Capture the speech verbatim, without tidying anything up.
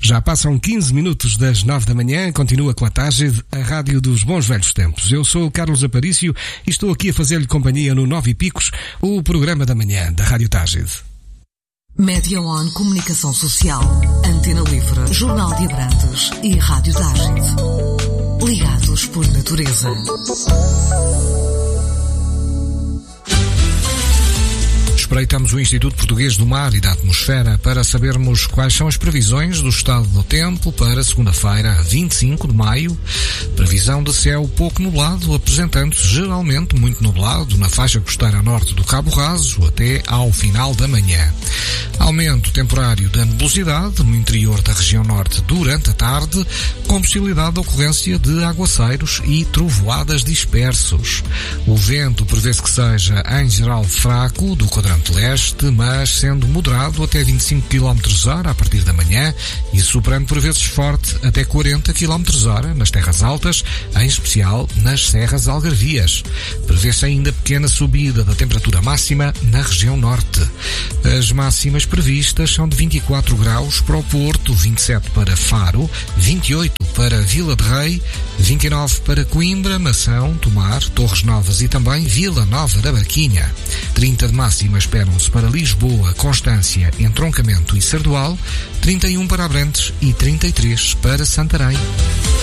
Já passam quinze minutos das nove da manhã, continua com a Tágide, a rádio dos bons velhos tempos. Eu sou o Carlos Aparício e estou aqui a fazer-lhe companhia no Nove e Picos, o programa da manhã da Rádio Tágide. Média One Comunicação Social, Antena Livre, Jornal de Abrantes e Rádio Tágide. Ligados por natureza. Espreitamos o Instituto Português do Mar e da Atmosfera para sabermos quais são as previsões do estado do tempo para segunda-feira, vinte e cinco de maio. Previsão de céu pouco nublado, apresentando-se geralmente muito nublado na faixa costeira norte do Cabo Raso até ao final da manhã. Aumento temporário da nebulosidade no interior da região norte durante a tarde, com possibilidade de ocorrência de aguaceiros e trovoadas dispersos. O vento prevê-se que seja, em geral, fraco do quadrante leste, mas sendo moderado até vinte e cinco quilómetros hora a partir da manhã e soprando por vezes forte até quarenta quilómetros hora nas terras altas, em especial nas serras algarvias. Prevê-se ainda pequena subida da temperatura máxima na região norte. As máximas previstas são de vinte e quatro graus para o Porto, vinte e sete para Faro, vinte e oito para Vila de Rei, vinte e nove para Coimbra, Mação, Tomar, Torres Novas e também Vila Nova da Barquinha. trinta de máxima esperam-se para Lisboa, Constância, Entroncamento e Sardual, trinta e um para Abrantes e trinta e três para Santarém.